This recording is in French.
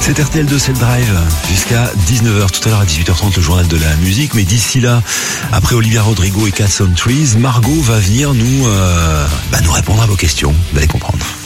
C'est RTL 2, c'est le Drive, jusqu'à 19h. Tout à l'heure à 18h30, le journal de la musique. Mais d'ici là, après Olivia Rodrigo et Cats on Trees, Margot va venir nous répondre à vos questions. Vous allez comprendre.